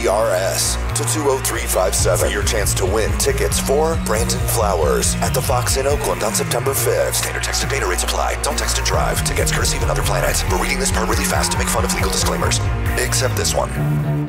PRS to 20357 for your chance to win tickets for Brandon Flowers at the Fox in Oakland on September 5th. Standard text and data rates apply. Don't text and drive. Tickets courtesy of Another Planet. We're reading this part really fast to make fun of legal disclaimers. Except this one.